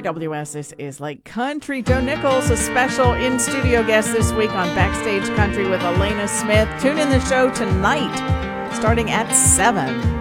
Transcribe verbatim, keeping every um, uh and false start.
three W S. This is Lake Country. Joe Nichols, a special in-studio guest this week on Backstage Country with Elena Smith. Tune in the show tonight, starting at seven.